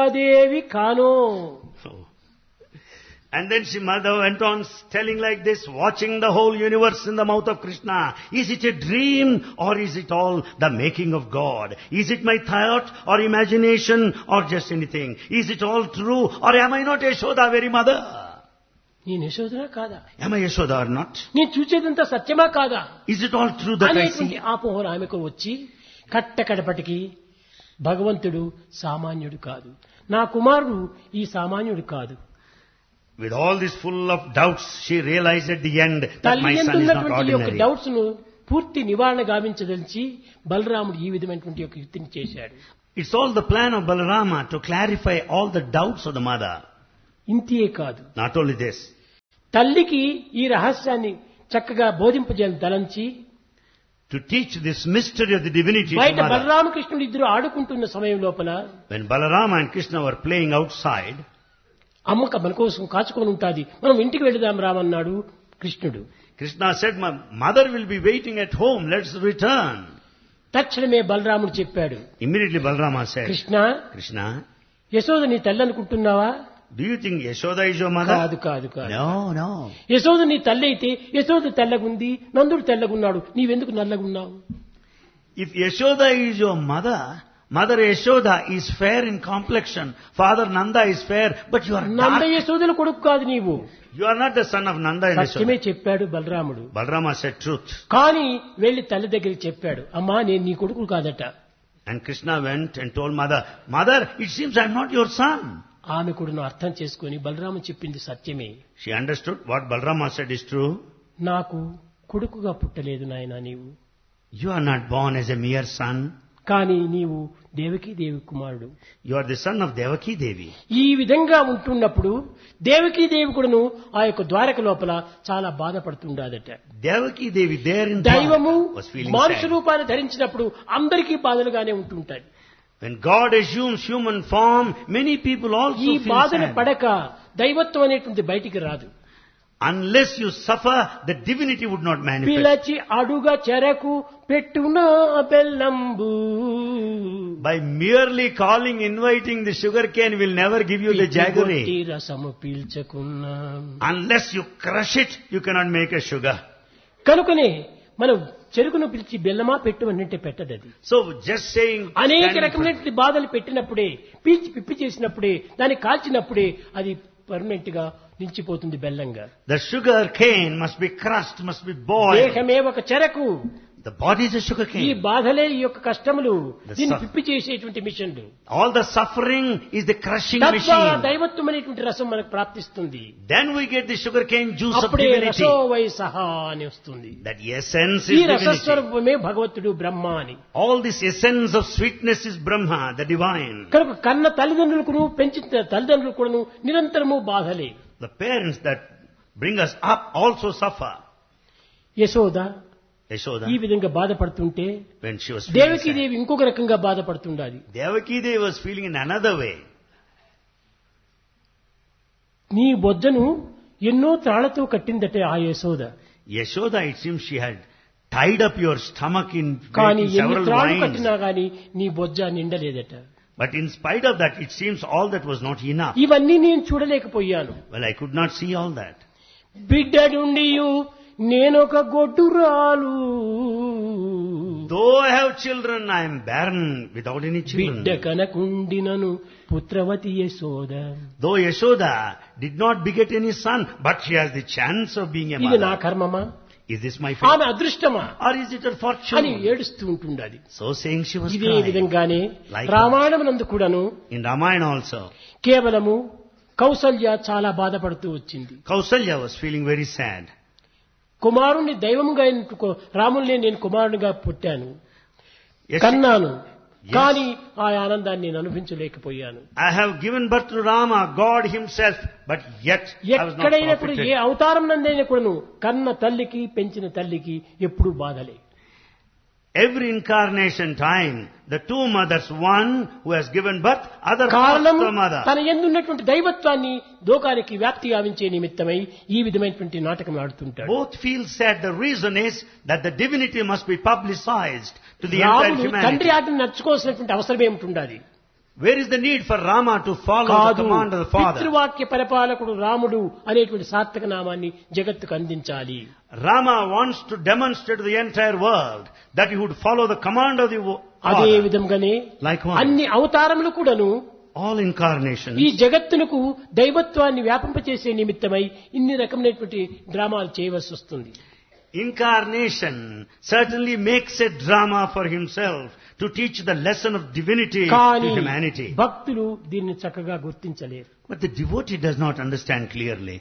Yashoda Devi Kano. And then mother went on telling like this, watching the whole universe in the mouth of Krishna. Is it a dream or is it all the making of God? Is it my thought or imagination or just anything? Is it all true or am I not Yashoda, very mother? నేను యశోదనా కాదా? Am I Yashoda or not? నేను చూసేదంతా సత్యమా కాదా Is it all true that I అనేటువంటి see? ఆపోహన ఆమెకు వచ్చి కట్టకడపటికి భగవంతుడు సామాన్యుడు కాదు, నా కుమారుడు ఈ సామాన్యుడు కాదు. With all this full of doubts, she realized at the end that తల్లి my son is not ఎందున్నటువంటి యొక్క ordinary. డౌట్స్ ను పూర్తి నివారణ గావించదలిచి బలరాముడు ఈ విధమైనటువంటి యొక్క యుక్తిని చేశాడు. It's all the plan of Balarama to clarify all the doubts of the mother. ఇంతే కాదు, Not only this, తల్లికి ఈ రహస్యాన్ని చక్కగా బోధింపజేయాలని తలంచి to teach this mystery of the divinity to బయట mother. బలరామకృష్ణుడు ఇద్దరు ఆడుకుంటున్న సమయం లోపల When Balarama and Krishna were playing outside, అమ్మక మన కోసం కాచుకొని ఉంటాది, మనం ఇంటికి వెళదాం రామన్నాడు కృష్ణుడు. Krishna said, my mother will be waiting at home, let's return. తక్షణమే బలరాముడు చెప్పాడు, Immediately Balarama said, Krishna, Krishna, Yashoda నీ తల్లి అనుకుంటున్నావా? do you think Yashoda is your mother? కాదు కాదు కాదు. No, no. యశోద నీ తల్లి అయితే యశోద తెల్లగుంది, నందుడు తెల్లగున్నాడు, నీవెందుకు నల్లగున్నావు? If Yashoda is your mother, Mother Yashoda is fair in complexion, Father Nanda is fair, but you are Nanda dark. యశోదల కొడుకు కాదు నీవు. You are not the son of Nanda and సత్యమే Yashoda. చెప్పాడు బలరాముడు. Balarama said truth. కానీ వెళ్లి తల్లి దగ్గరికి చెప్పాడు, అమ్మా నేను నీ కొడుకు కాదట. And Krishna went and told mother, Mother, it seems I am not your son. ఆమె కూడా అర్థం చేసుకొని బలరాము చెప్పింది సత్యమే. She understood what Balarama said is true. నాకు కొడుకుగా పుట్టలేదు నాయనా నీవు, You are not born as a mere son. కానీ నీవు దేవకీ దేవి కుమారుడు. You are the son of Devaki Devi. ఈ విధంగా ఉంటున్నప్పుడు దేవకీ దేవి కూడాను ఆ యొక్క ద్వారక లోపల చాలా బాధపడుతుండదట. Devaki Devi there in దైవము Dwarka was feeling మానుష sad. రూపాన్ని ధరించినప్పుడు అందరికీ బాధలుగానే ఉంటుంటాయి. When God assumes human form, many people also ఈ feel బాధను sad. పడక దైవత్వం అనేటువంటి బయటికి రాదు. Unless you suffer, the divinity would not manifest. పిలచి అడుగ చెరకు పెట్టున బెల్లంబు. By merely calling, inviting the sugar cane will never give you the పిచ్చి jaggery. రసము పీల్చకున్నా. Unless you crush it, you cannot make a sugar. కనుకనే మనం చెరుకును పిలిచి బెల్లమా పెట్టు అంటే పెట్టదది. So just saying, అనేక standing రకమైనటువంటి బాధలు పెట్టినప్పుడే, పీల్చి పిప్పి చేసినప్పుడే, దాన్ని కాల్చినప్పుడే అది పర్మనెంట్ గా నిలిచిపోతుంది బెల్లంగా. the sugar cane must be crushed, must be boiled. దేహమే ఒక చెరకు, The body is a sugar ఈ cane. బాధలే ఈ యొక్క కష్టములు, The దీన్ని suff- పిప్పి చేసేటువంటి మిషన్లు. All the suffering is the crushing తద్వారా machine. దైవత్వం అనేటువంటి రసం మనకు ప్రాప్తిస్తుంది. Then we get the sugar cane juice of అప్పుడే divinity. రసో వై సహా అని వస్తుంది. That essence ఈ is divinity. రసస్వరూపమే భగవంతుడు బ్రహ్మ అని. All this essence of sweetness is Brahma, the divine. కనుక కన్న తల్లిదండ్రులకు పెంచిన తల్లిదండ్రులు కూడా నిరంతరము బాధలే. The parents that bring us up also suffer. Yashoda Yashoda, ఈ విధంగా బాధపడుతుంటే when she was feeling Devaki sad, దేవి ఇంకొక రకంగా బాధపడుతుండాలి. Devaki Devi was feeling in another way. నీ బొజ్జను ఎన్నో త్రాళ్లతో కట్టిందట ఆ Yashoda. Yashoda, it seems she had tied up your stomach in కానీ making ఎన్ని several త్రాళ్ళు wines. కట్టినా గాని నీ బొజ్జ నిండలేదట. But in spite of that, it seems all that was not enough. ఇవన్నీ నేను చూడలేకపోయాను. Well, I could not see all that. బిడ్డ నుండియు నేనొక గొడ్డురాలు, Though I have children, I am barren without any children. బిడ్డ కనకుండినను పుత్రవతి Yashoda. Though Yashoda did not beget any son, but she has the chance of being a ఇది నా mother. కర్మమా, Is this my fate? ఆమె అదృష్టమా Or is it her అని fortune? ఏడుస్తూ ఉంటుండాలి. So saying, she was ఇదే crying. విధంగానే Likewise. రామాయణమునందు కూడాను In Ramayana also, కేవలము కౌసల్య చాలా బాధపడుతూ వచ్చింది. Kausalya was feeling very sad. కుమారుణ్ణి దైవముగా రాముల్ని నేను కుమారునిగా పుట్టాను, Yes, కన్నాను, Yes. కానీ ఆ ఆనందాన్ని నేను అనుభవించలేకపోయాను. I have given birth to Rama, God himself, but yet I was not ఎక్కడైనా కూడా ఏ profited. అవతారం నందైనా కూడాను కన్న తల్లికి పెంచిన తల్లికి ఎప్పుడూ బాధలే. Every incarnation time, the two mothers, one who has given birth, other కారణం foster mother. తన యందున్నటువంటి దైవత్వాన్ని లోకానికి వ్యాప్తి గావించే నిమిత్తమై ఈ విధమైనటువంటి నాటకం ఆడుతుంటాడు. Both feel sad. The reason is that the divinity must be publicized to the entire రాముడు humanity. తండ్రి ఆటను నడుచుకోవాల్సినటువంటి అవసరం ఏమిటి ఉండాలి? Where is the need for Rama to follow the కాదు, command of the father? పితృవాక్య పరిపాలకుడు రాముడు అనేటువంటి సార్థక నామాన్ని జగత్తుకు అందించాలి. Rama wants to demonstrate to the entire world that he would follow the command of the అదే father. విధంగానే Likewise, అన్ని అవతారములు కూడాను all incarnations, ఈ జగత్తునకు దైవత్వాన్ని వ్యాపింపచేసే నిమిత్తమై ఇన్ని రకమైనటువంటి డ్రామాలు చేయవలసి వస్తుంది. incarnation certainly makes a drama for himself to teach the lesson of divinity కానీ to humanity. భక్తులు దీన్ని చక్కగా గుర్తించలేరు. But the devotee does not understand clearly.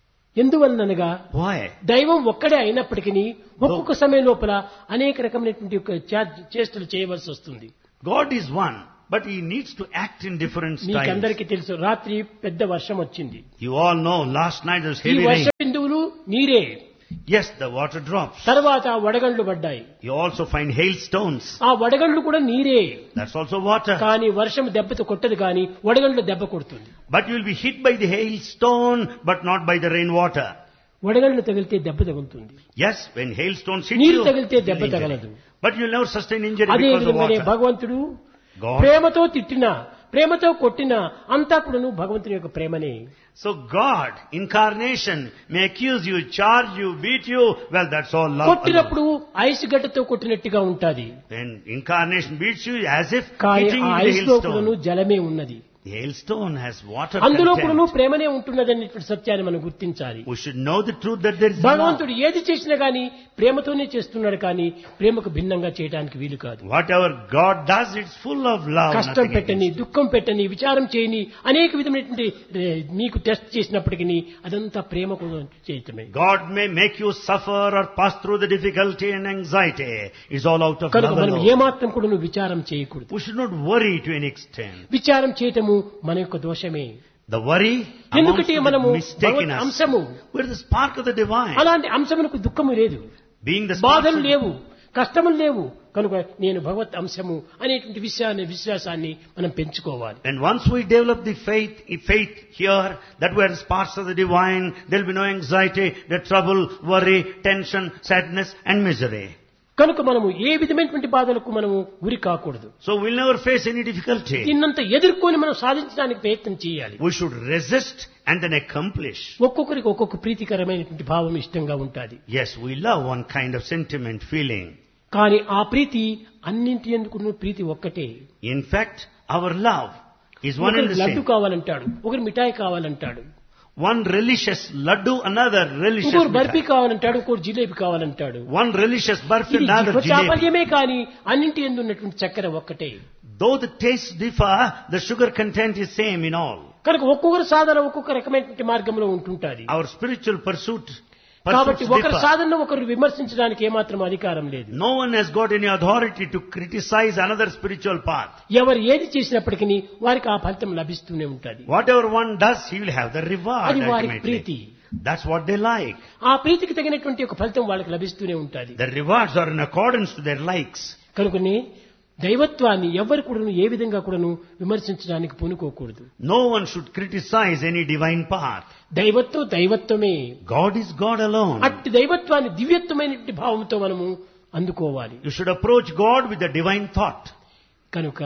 ఎందువలనగా Why? దైవం ఒక్కడే అయినప్పటికీ ఒక్కొక్క సమయం లోపల అనేక రకమైనటువంటి చేష్టలు చేయవలసి వస్తుంది. God is one, but he needs to act in different styles. మీకందరికీ తెలుసు, రాత్రి పెద్ద వర్షం వచ్చింది. You all know last night there was ఈ heavy వర్ష rain. బిందువులు నీరే. Yes, the water drops. తర్వాత వడగండ్లు పడ్డాయి. You also find hailstones. ఆ వడగండ్లు కూడా నీరే. That's also water. కానీ వర్షం దెబ్బతో కొట్టదు, కానీ వడగండ్లు దెబ్బ కొడుతుంది. But you will be hit by the hailstone, but not by the rainwater. వడగండ్లు తగిలితే దెబ్బ తగులుతుంది. Yes, when hailstones hit నీరు you, తగిలితే you'll దెబ్బ injure. తగలదు. But you'll never sustain injury అదే because of విధంగానే water. భగవంతుడు God. ప్రేమతో తిట్టినా ప్రేమతో కొట్టినా అంతా కూడాను భగవంతుని యొక్క ప్రేమనే. So God, incarnation, may accuse you, charge you, beat you. Well, that's all love. కొట్టినప్పుడు ఐస్ గడ్డతో కొట్టినట్టుగా ఉంటాది. When incarnation beats you as if కానీ hitting ఆ the ఐస్ లో కూడాను hailstone. జలమే ఉన్నది. The hailstone has water అందులో కూడాను content. ప్రేమనే ఉంటున్నదనేటువంటి సత్యాన్ని మనం గుర్తించాలి. We should know the truth that there is love. భగవంతుడు ఏది చేసినా గానీ ప్రేమతోనే చేస్తున్నాడు, కానీ ప్రేమకు భిన్నంగా చేయడానికి వీలు కాదు. Whatever God does, it's full of love. కష్టం nothing పెట్టని, against. దుఃఖం పెట్టని, విచారం చేయని, అనేక విధమైనటువంటి మీకు టెస్ట్ చేసినప్పటికీ అదంతా ప్రేమ కోసం చేయటమే. God may make you suffer or pass through the difficulty and anxiety. It's all out of కనుక love మనం alone. ఏమాత్రం కూడా నువ్వు విచారం చేయకూడదు. We should not worry to any extent. విచారం చేయటము మన యొక్క దోషమే. The worry amounts ఎందుకంటే to మనము the mistake in Bhagwat us. అంశము. We're the spark of the divine. అలాంటి అంశమునకు దుఃఖము లేదు, Being the spark బాధలు of లేవు, కష్టములు లేవు. కనుక నేను భగవత్ అంశము అనేటువంటి విశ్వాసాన్ని మనం పెంచుకోవాలి. And once we develop the faith here, that we are the sparks of the divine, there will be no anxiety, no trouble, worry, tension, sadness and misery. కనుక మనము ఏ విధమైనటువంటి బాధలకు మనము గురి కాకూడదు. So we'll never face any difficulty. దీన్నంతా ఎదుర్కొని మనం సాధించడానికి ప్రయత్నం చేయాలి. We should resist and then accomplish. ఒక్కొక్కరికి ఒక్కొక్క ప్రీతికరమైనటువంటి భావం ఇష్టంగా ఉంటుంది. Yes, we love one kind of sentiment, feeling. కానీ ఆ ప్రీతి అన్నింటి ఎందుకు ప్రీతి ఒక్కటే. In fact, our love is one and ఒకరు the లడ్డు same. కావాలంటాడు, ఒకరు మిఠాయి కావాలంటాడు, One relicious laddu, another relicious ఇంకోరు బర్ఫీ mithai. కావాలంటాడు, ఇంకోరు జిలేబీ కావాలంటాడు. One relicious burfi, ఇది another jalebi. చాపల్యమే కానీ అన్నింటి యందు ఉన్నటువంటి చక్కెర ఒక్కటే. Though the tastes differ, the sugar content is same in all. కనుక ఒక్కొక్కరు సాధన ఒక్కొక్క రకమైనటువంటి మార్గంలో ఉంటుంటాది. Our spiritual pursuits కాబట్టి ఒకరి differ. సాధన ఒకరు విమర్శించడానికి ఏమాత్రం అధికారం లేదు. No one has got any authority to criticize another spiritual path. ఎవరు ఏది చేసినప్పటికీ వారికి ఆ ఫలితం లభిస్తూనే ఉంటుంది. Whatever one does, he will have the reward అది వారి ultimately. Preethi. That's what they like. ఆ ప్రీతికి తగినటువంటి ఒక ఫలితం వాళ్ళకి లభిస్తూనే ఉంటుంది. The rewards are in accordance to their likes. కనుకనే దైవత్వాన్ని ఎవరు కూడాను ఏ విధంగా కూడాను విమర్శించడానికి పూనుకోకూడదు. No one should criticize any divine path. దైవత్వం దైవత్వమే. God is God alone. అట్టి దైవత్వాన్ని దివ్యత్వమైనటువంటి భావంతో మనము అందుకోవాలి. You should approach God with the divine thought. కనుక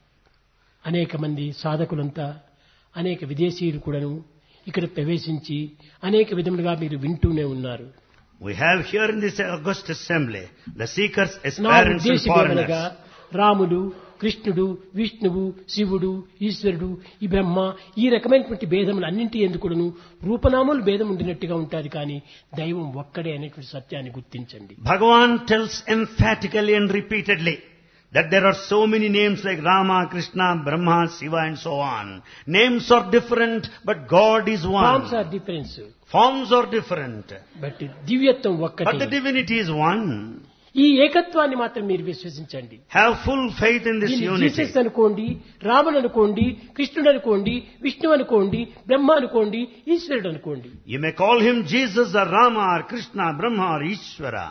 అనేక మంది సాధకులంతా అనేక విదేశీయులు కూడాను ఇక్కడ ప్రవేశించి అనేక విధములుగా మీరు వింటూనే ఉన్నారు. We have here in this august assembly the seekers, నా aspirants and ఉద్దేశం ఏమనగా foreigners. రాముడు, కృష్ణుడు, విష్ణువు, శివుడు, ఈశ్వరుడు, ఈ బ్రహ్మ, ఈ రకమైనటువంటి భేదములు అన్నింటి ఎందుకును రూపనామములు భేదం ఉండినట్టుగా ఉంటుంది, కానీ దైవం ఒక్కడే అనేటువంటి సత్యాన్ని గుర్తించండి. Bhagavan tells emphatically and repeatedly that there are so many names like Rama, Krishna, Brahma, Shiva and so on. Names are different, but God is one. Forms are difference, Forms are different, but దివ్యత్వం but the ఒక్కటే. divinity is one. ఈ ఏకత్వాన్ని మాత్రం మీరు విశ్వసించండి. Have full faith in this దీన్ని unity. Jesus అనుకోండి, రాముడు అనుకోండి, కృష్ణుడు అనుకోండి, విష్ణు అనుకోండి, బ్రహ్మ అనుకోండి, ఈశ్వరుడు అనుకోండి. You may call him Jesus or Rama or Krishna, Brahma or Ishvara.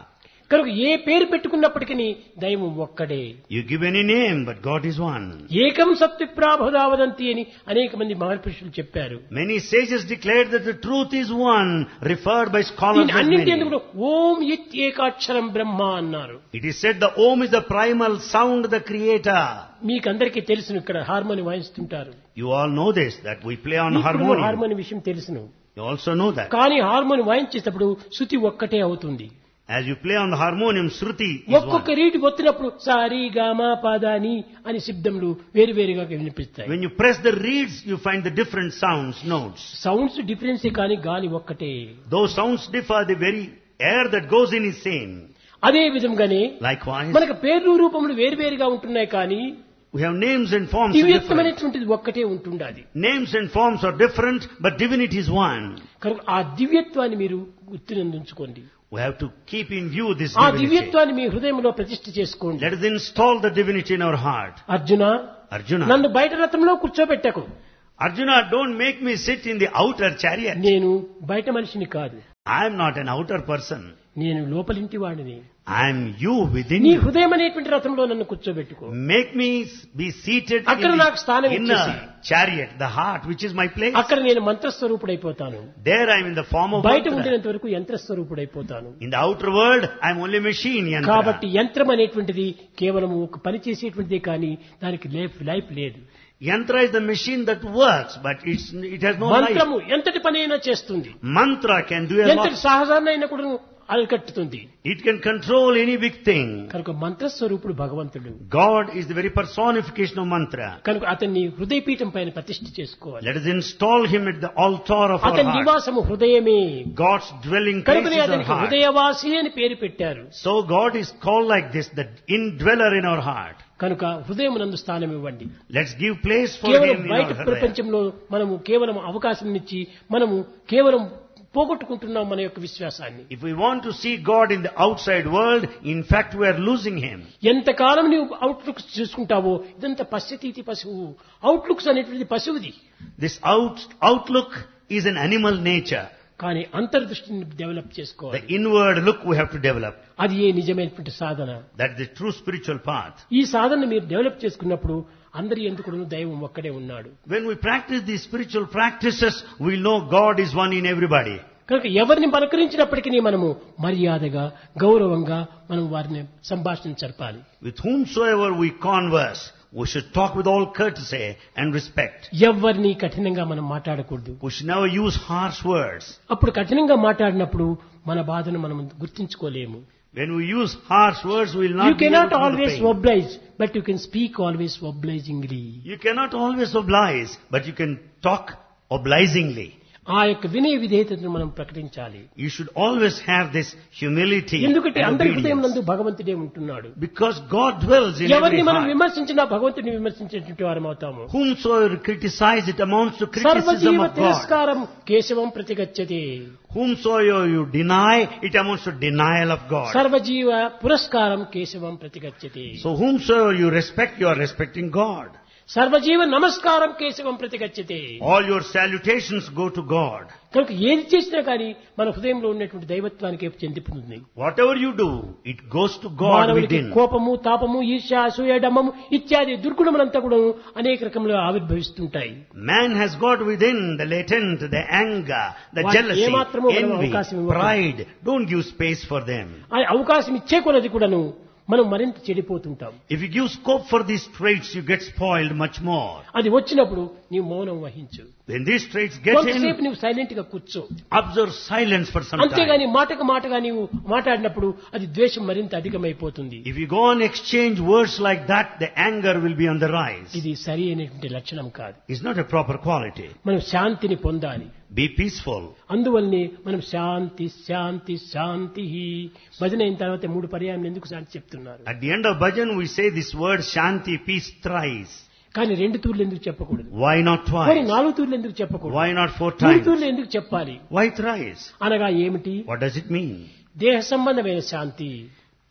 కనుక ఏ పేరు పెట్టుకున్నప్పటికీ దైవం ఒక్కడే. You give any name, but God is one. ఏకం సత్విప్రాబోధావదంతి అని అనేక మంది మహర్షులు చెప్పారు. Many sages declared that the truth is one, referred by scholars దీని as అన్నింటి many. ఎందుకు ఓం ఇత్ ఏకాక్షరం బ్రహ్మ అన్నారు. It is said the Om is the primal sound, the creator. మీకందరికీ తెలుసును, ఇక్కడ harmony వాయిస్తుంటారు. You all know this, that we play on మీకు harmonium. Harmony విషయం తెలుసును. You also know that. కానీ హార్మోని వాయించేటప్పుడు శృతి ఒక్కటే అవుతుంది. As you play on the harmonium, Shruti is ఒక్కొక్క one. రీతి ఒత్తినప్పుడు సారీ గామా పాదాని అని శబ్దములు వేరువేరుగా వినిపిస్తాయి. When you press the reeds, you find the different sounds, notes. Sounds డిఫరెన్సే కానీ గాలి ఒక్కటే. Those sounds differ, the very air that goes in is same. అదే విధంగానే Likewise, మనకు పేర్లు రూపములు వేరువేరుగా ఉంటున్నాయి కానీ we have names and forms are different. దివ్యత్వమైనటువంటిది ఒక్కటే ఉంటుండాలి. Names and forms are different, but divinity is one. కనుక ఆ దివ్యత్వాన్ని మీరు గుర్తునందుంచుకోండి. We have to keep in view this ఆ divinity. దివ్యత్వాన్ని మీ హృదయంలో ప్రతిష్ఠ చేసుకోండి. Let us install the divinity in our heart. Arjuna, Arjuna, నన్ను బయట రథంలో కూర్చోబెట్టకు. Arjuna, don't make me sit in the outer chariot. నేను బయట మనిషిని కాదు, I am not an outer person. నేను లోపలింటి వాడిని. I am you within నీ you. హృదయం అనేటువంటి రథంలో నన్ను కూర్చోబెట్టుకో. Make me be seated అక్కడ in నాకు స్థానం the ఇచ్చేసి. inner chariot, the heart, which is my place. అక్కడ నేను మంత్రస్వరూపుడైపోతాను. There I am in the form of బయట mantra. ఉండినంత వరకు యంత్రస్వరూపుడైపోతాను. In the outer world, I am only machine, yantra. కాబట్టి యంత్రం అనేటువంటిది కేవలం ఒక పని చేసేటువంటిదే కానీ దానికి లైఫ్ లేదు. Yantra is the machine that works, but it has no life. మంత్రము ఎంతటి పని అయినా చేస్తుంది. Mantra can do a ఎంతటి lot. సహజాన్ని అయినా కూడా అరికట్టుతుంది. It can control any big thing. కనుక మంత్రస్వరూపుడు భగవంతుడు. God is the very personification of mantra. కనుక అతన్ని హృదయపీఠం పైన ప్రతిష్ఠ చేసుకోవాలి. Let us install him at the altar of our అతని heart. నివాసము హృదయమే. God's dwelling place కనుకనే is our అతనికి heart. హృదయవాసి అని పేరు పెట్టారు. So God is called like this, the indweller in our heart. కనుక హృదయమునందు స్థానం ఇవ్వండి. Let's give place for కేవలం him in బయట our heart. ప్రపంచంలో మనము కేవలం అవకాశం ఇచ్చి మనము కేవలం పోగొట్టుకుంటున్నాం మన యొక్క విశ్వాసాన్ని. If we want to see God in the outside world, in fact we are losing him. ఎంతకాలం నీవు అవుట్లుక్స్ చూసుకుంటావో ఇదంతా పశ్యతీతి పశువు. అవుట్లుక్స్ అనేటువంటిది పశువుది. This outlook is an animal nature. కానీ అంతర్దృష్టిని డెవలప్ The చేసుకోవాలి. inward look we have to develop. అది ఏ నిజమైనటువంటి సాధన. That's the true spiritual path. ఈ సాధన మీరు డెవలప్ చేసుకున్నప్పుడు అందరి ఎందుకు దైవం ఒక్కడే ఉన్నాడు. When we practice these spiritual practices, we know God is one in everybody. కనుక ఎవరిని పలకరించినప్పటికీ మనము మర్యాదగా గౌరవంగా మనం వారిని సంభాషణ జరపాలి. With whomsoever we converse, we should talk with all courtesy and respect. ఎవరిని కఠినంగా మనం మాట్లాడకూడదు. We should never use harsh words. అప్పుడు కఠినంగా మాట్లాడినప్పుడు మన బాధను మనం గుర్తించుకోలేము. When we use harsh words, we will not You be able cannot to feel the always pain. oblige, but you can speak always obligingly. You cannot always oblige, but you can talk obligingly. ఆ యొక్క వినయ విధేయతను మనం ప్రకటించాలి. You should always have this humility ఎందుకంటే and అందరి హృదయం obedience. నందు భగవంతుడే ఉంటున్నాడు. Because God dwells in every ఎవరిని మనం heart. విమర్శించినా భగవంతుని విమర్శించేటువంటి వారం అవుతాము. Whomsoever criticize, it amounts to criticism సర్వజీవ of God. తిరస్కారం కేశవం ప్రతిగచ్చతి. Whomsoever you deny, it amounts to denial of God. సర్వజీవ పురస్కారం కేశవం ప్రతిగచ్చతి. So whomsoever you respect, you are respecting God. సర్వజీవ నమస్కారం కేశవం ప్రతిగచ్చతి. All your salutations go to God. కనుక ఏది చేసినా కానీ మన హృదయంలో ఉన్నటువంటి దైవత్వానికి చెందిపోతుంది. Whatever you do, it goes to God మానవునికి within. కోపము, తాపము, ఈర్ష్య, అసూయ, డమ్మము ఇత్యాది దుర్గుణములంతా కూడా అనేక రకములుగా ఆవిర్భవిస్తుంటాయి. Man has got within the latent, the anger, the వాటికి jealousy, ఏమాత్రమూ మనం envy, అవకాశం ఇవ్వకూడదు. pride. Don't give space for them. ఆ అవకాశం ఇచ్చే కొలది కూడాను మనం మరింత చెడిపోతుంటాం. If you give scope for these traits, you get spoiled much more. అది వచ్చినప్పుడు నీవు మౌనం వహించు. When these traits get కొంతసేపు in, నీవు సైలెంట్ గా కూర్చో. observe silence for some అంతేగాని time. మాటగా నీవు మాట్లాడినప్పుడు అది ద్వేషం మరింత అధికమైపోతుంది. If you go on exchange words like that, the anger will be on the rise. ఇది సరి అయినటువంటి లక్షణం కాదు. It's not a proper quality. మనం శాంతిని పొందాలి. Be peaceful. అందువల్లనే మనం శాంతి శాంతి శాంతి భజన అయిన తర్వాత 3 పర్యాయం ఎందుకు శాంతి చెప్తున్నారు. At the end of bhajan, we say this word Shanti, peace thrice. కానీ 2 తూర్లు ఎందుకు చెప్పకూడదు? Why not మరి twice? 4 తూర్లు ఎందుకు చెప్పకూడదు? Why not 4 3 times? తూర్లు ఎందుకు చెప్పాలి? Why thrice? అనగా ఏమిటి? What does it mean? దేహ సంబంధమైన శాంతి,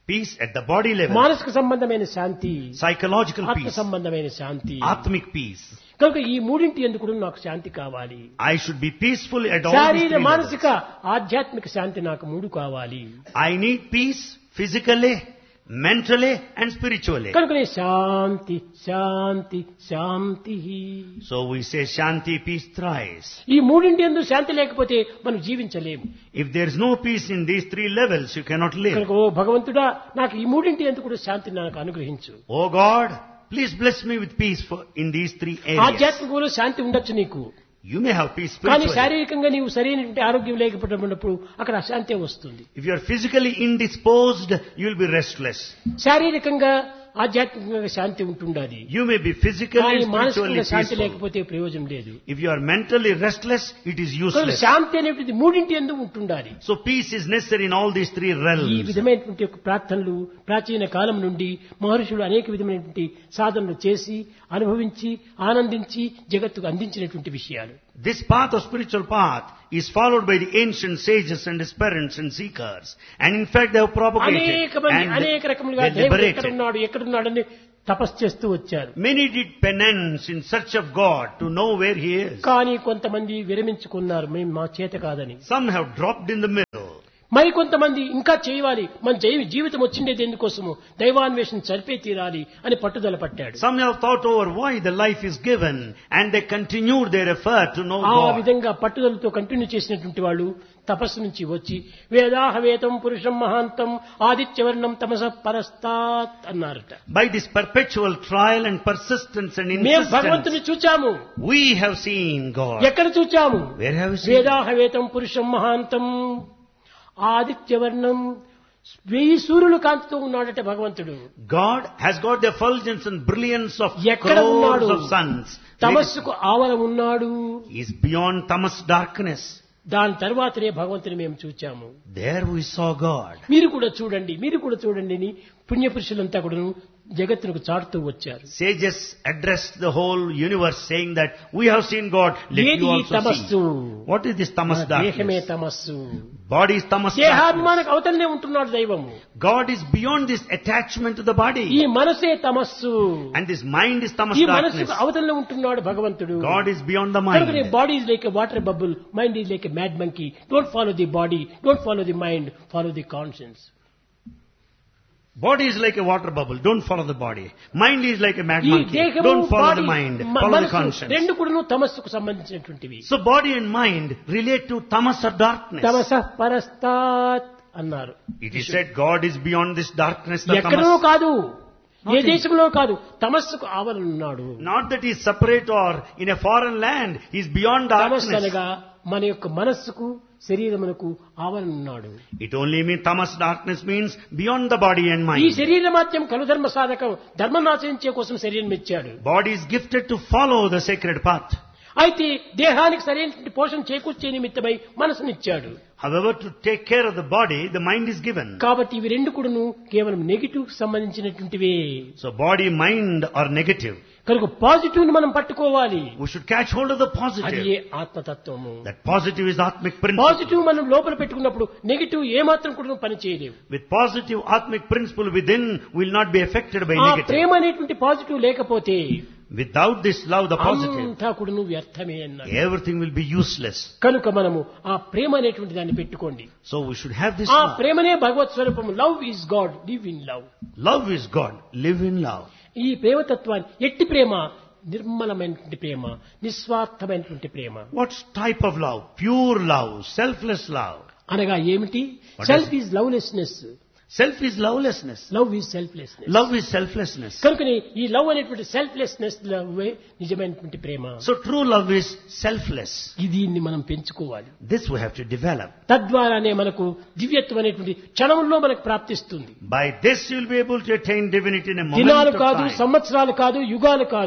Peace at the body level. మానసిక సంబంధమైన శాంతి, Psychological ఆత్మ peace. సంబంధమైన శాంతి. Atmic peace. కనుక ఈ మూడింటి ఎందుకు కూడా నాకు శాంతి కావాలి. I should be peaceful at all these శారీర three మానసిక levels. ఆధ్యాత్మిక శాంతి నాకు మూడు కావాలి. I need peace physically, mentally and spiritually. కనుకనే శాంతి శాంతి శాంతి. So we say Shanti, peace thrice. ఈ మూడింటి యందు శాంతి లేకపోతే మనం జీవించలేము. If there is no peace in these three levels, you cannot live. కనుక ఓ భగవంతుడా, నాకు ఈ మూడింటి యందు కూడా శాంతిని నాకు అనుగ్రహించు. Oh God, please bless me with peace in these three areas. ఆధ్యాత్మికంలో శాంతి ఉండొచ్చు నీకు, You may have peace కానీ spiritually. శారీరకంగా నీవు సరైనటువంటి ఆరోగ్యం లేకపోయినప్పుడు అక్కడ అశాంతి వస్తుంది. If you are physically indisposed, you will be restless. శారీరకంగా ఆధ్యాత్మికంగా శాంతి ఉంటుండాలి, You may be physically కానీ and మానసికంగా spiritually శాంతి peaceful. లేకపోతే ప్రయోజనం లేదు. If you are mentally restless, it is కనుక useless. శాంతి అనేటువంటిది మూడింటి యందు ఉంటుండాలి. So peace is necessary in all these three ఈ realms. విధమైనటువంటి యొక్క ప్రార్థనలు ప్రాచీన కాలం నుండి మహర్షులు అనేక విధమైనటువంటి సాధనలు చేసి అనుభవించి ఆనందించి జగత్తుకు అందించినటువంటి విషయాలు. This path of spiritual path is followed by the ancient sages and aspirants and seekers. And in fact they have propagated అనేక మంది and అనేక రకములుగా they దేవుడు liberated. ఎక్కడున్నాడని తపస్సు చేస్తూ వచ్చారు. Many did penance in search of God to know where He is. కానీ కొంతమంది విరమించుకున్నారు, మేము మా చేత కాదని. Some have dropped in the middle. మరి కొంతమంది ఇంకా చేయాలి, మన జీవితం వచ్చిండేది ఎందుకోసము, దైవాన్వేషణ చరిపే తీరాలి అని పట్టుదల పట్టాడు. Some have thought over why the life is given and they continued their effort to know ఆ God. విధంగా పట్టుదలతో కంటిన్యూ చేసినటువంటి వాళ్ళు తపస్సు నుంచి వచ్చి వేదాహవేతం పురుషం మహాంతం ఆదిత్యవర్ణం తమస పరస్తాత్ అన్నారట. By this perpetual trial and persistence and మేము insistence, భగవంతుని చూచాము. we have seen God. ఎక్కడ చూచాము? Where have we seen? వేదాహవేతం పురుషం మహాంతం ఆదిత్యవర్ణం, 1000 సూర్యులు కాంతితో ఉన్నాడట భగవంతుడు. God has got the effulgence and brilliance of ఎక్కడ crores ఉన్నాడు? of suns. తమస్సుకు ఆవరం ఉన్నాడు. He is beyond tamas darkness. దాని తర్వాతనే భగవంతుని మేము చూచాము. There we saw God. మీరు కూడా చూడండి అని పుణ్యపురుషులంతా కూడా జగత్తుకు చాటుతూ వచ్చారు. Sages addressed the whole universe saying that we have seen God. Let ఏది you ఈ also తమస్సు? see. What is this tamas దేహమే darkness? తమస్సు. Body is tamas darkness. దేహాభిమానకు అవతలనే ఉంటున్నాడు దైవము. God is beyond this attachment to the ఈ body. మనసే తమస్సు. And this mind is tamas ఈ darkness. మనస్సుకు అవతలనే ఉంటున్నాడు భగవంతుడు. God is beyond the కనుకనే mind. Body is like a water bubble, mind is like a mad monkey. Don't follow the body, don't follow the mind, follow the conscience. Body is like a water bubble. Don't follow the body. Mind is like a mad ఈ monkey. దేహము Don't follow body the mind. Follow the మనస్సు conscience. రెండు కూడాను తమస్సుకు సంబంధించినటువంటివి. So body and mind relate to tamas or darkness. తమస పరస్తాత్ అన్నారు. It is said God is beyond this darkness, the ఎక్కడో tamas. కాదు, ఏ Not in- దేశంలో కాదు, తమస్సుకు ఆవరణ ఉన్నాడు. Not that he is separate or in a foreign land. He is beyond తమస్సు darkness. అనగా మన యొక్క మనస్సుకు శరీరమునకు ఆవరణ ఉన్నాడు. It only means tamas darkness means beyond the body and ఈ mind. శరీర మాత్యం కలుధర్మ సాధకం, ధర్మం ఆచరించే కోసం శరీరం ఇచ్చాడు. Body is gifted to follow the sacred path. అయితే దేహానికి సరైనటువంటి పోషణ చేకూర్చే నిమిత్తమై మనసునిచ్చాడు. However, to take care of the body, the mind is given. కాబట్టి ఇవి రెండు కూడాను కేవలం negative సంబంధించినటువంటివే. So body, mind are negative. కనుక పాజిటివ్ ని మనం పట్టుకోవాలి. We should catch hold of the అది positive. A ఆత్మతత్వము. That positive is Atmic principle. Positive మనం లోపల పెట్టుకున్నప్పుడు నెగిటివ్ ఏమాత్రం కూడా పని చేయలేవు. With positive Atmic principle within will not be affected by ఆ negative. ప్రేమ అనేటువంటి పాజిటివ్ లేకపోతే Without this love, the positive, అంతా కూడాను వ్యర్థమే అన్నారు. everything will be useless. కనుక మనము ఆ ప్రేమ అనేటువంటి దాన్ని పెట్టుకోండి. So we should have this ఆ love. ప్రేమనే భగవత్ స్వరూపము. Love is God, live in love. Love is God. Live in love. ఈ ప్రేమతత్వాన్ని ఎట్టి ప్రేమ, నిర్మలమైనటువంటి ప్రేమ, నిస్వార్థమైనటువంటి ప్రేమ. What type of love? Pure love. Selfless love. అనగా ఏమిటి? What self is lovelessness, Self is lovelessness. Love is selflessness. Love is selflessness. కనుకని ఈ love అనేటువంటి selflessness లవ్వే నిజమైనటువంటి ప్రేమ. So true love is selfless. దీన్ని మనం పెంచుకోవాలి. This we have to develop. తద్వారానే మనకు దివ్యత్వం అనేటువంటి క్షణంలో మనకు ప్రాప్తిస్తుంది. By this you will be able to attain divinity in a moment దినాలు of కాదు, time. సంవత్సరాలు కాదు, యుగాలు కాదు.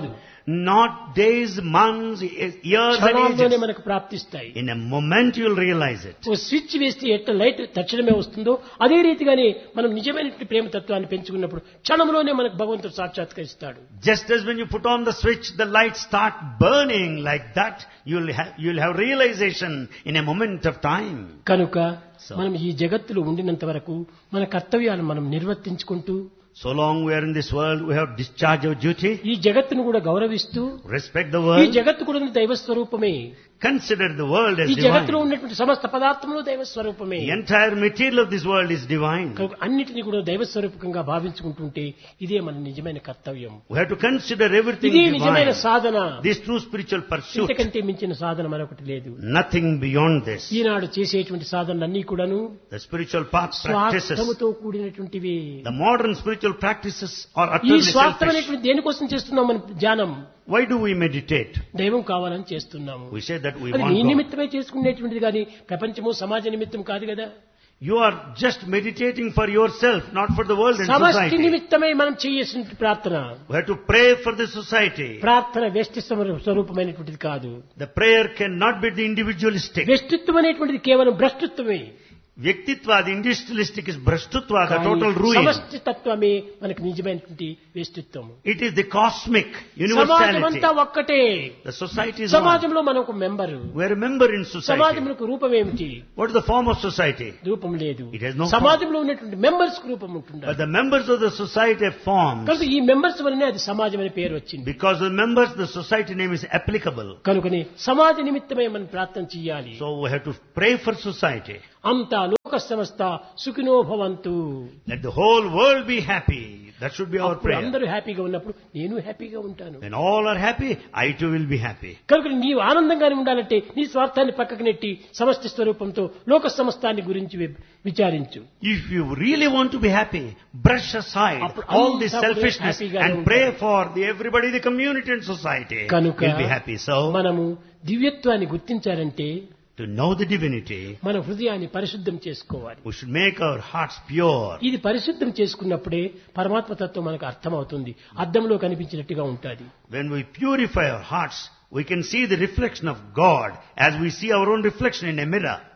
not days, months, years and క్షణాల్లోనే ages. మనకు ప్రాప్తిస్తాయి. In a moment you will realize it. Oh switch వేస్తే ఎట్లా లైట్ తక్షణమే వస్తుందో అదే రీతిగానే మనం నిజమైనటువంటి ప్రేమ తత్వాన్ని పెంచుకున్నప్పుడు క్షణంలోనే మనకు భగవంతుడు సాక్షాత్కరిస్తాడు. Just as when you put on the switch, the lights start burning like that, you'll have realization in a moment of time. కనుక మనం ఈ జగత్తులో ఉండినంత వరకు మన కర్తవ్యాలను మనం నిర్వర్తించుకుంటూ So long we are in this world, we have discharge our duty, ఈ జగత్తును కూడా గౌరవిస్తూ respect the ఈ world, జగత్తు కూడా దైవ స్వరూపమే. consider the world as ఈ జగత్తులో divine. ఉన్నటువంటి సమస్త పదార్థములు దైవ స్వరూపమే. The entire material of this world is divine. కనుక అన్నిటినీ కూడా దైవ స్వరూపకంగా భావించుకుంటుంటే ఇదే మన నిజమైన కర్తవ్యం. We have to consider everything ఇదే నిజమైన divine. Sadhana. This true spiritual pursuit, ఇంతకంటే మించిన సాధన మరొకటి లేదు. nothing beyond this. ఈనాడు చేసేటువంటి సాధనలన్నీ కూడాను The spiritual path practices, స్వార్థముతో కూడినటువంటివి. the modern spiritual practices are ఈ utterly selfish. స్వార్థమైనటువంటి దేనికోసం చేస్తున్నాం మనం ధ్యానం? Why do we meditate? దైవం కావాలని చేస్తున్నాము. We say that we అది want నీ God. నిమిత్తమే చేసుకునేటువంటిది కానీ ప్రపంచము సమాజ నిమిత్తం కాదు కదా. You are just meditating for yourself, not for the world and సమష్టి society. నిమిత్తమే మనం చేయాల్సిన ప్రార్థన. We have to pray for the society. ప్రార్థన వ్యష్టి స్వరూపమైనటువంటిది కాదు. The prayer cannot be the individualistic. వ్యష్టిత్వం అనేటువంటిది కేవలం భ్రష్టత్వమే. Vyaktitva, the individualistic is brashtutva, the కానీ total ruin. సమష్టి తత్వమే మనకు నిజమైనటువంటి వ్యష్టిత్వం. It is the cosmic సమాజం universality. అంతా ఒక్కటే. The society is one. సమాజంలో మనం ఒక member. We are a member in society. సమాజంలో రూపం ఏమిటి? What is the form of society? రూపం లేదు. It has no సమాజంలో ఉన్నటువంటి మెంబర్స్ కు రూపం ఉంటుంది. But the members of the society have forms. కనుక ఈ మెంబర్స్ వల్లనే అది సమాజం అనే పేరు వచ్చింది. Because the members, the society name is applicable. కనుకనే సమాజ నిమిత్తమే మనం ప్రార్థన చేయాలి. So we have to pray for society. అంతా లోక సమస్త సుఖినో భవంతు. Let the whole world be happy. That should be our అప్పుడు prayer. అందరూ హ్యాపీగా ఉన్నప్పుడు నేను హ్యాపీగా ఉంటాను. When all are happy, I too will be happy. కనుక నీవు ఆనందంగానే ఉండాలంటే నీ స్వార్థాన్ని పక్కకు నెట్టి సమష్టి స్వరూపంతో లోక సమస్తాన్ని గురించి విచారించు. If you really want to be happy, brush aside అప్పుడు all this అంతా selfishness హ్యాపీగానే and pray for everybody, the community and society కనుక will be happy. So, మనము దివ్యత్వాన్ని గుర్తించాలంటే to know the divinity, మన హృదయాన్ని పరిశుద్ధం చేసుకోవాలి. we should make our hearts pure. ఇది పరిశుద్ధం చేసుకున్నప్పుడే పరమాత్మ తత్వం మనకు అర్థమవుతుంది. అద్దంలో కనిపించినట్టుగా ఉంటుంది. When we purify our hearts, we can see the reflection of God as we see our own reflection in a mirror.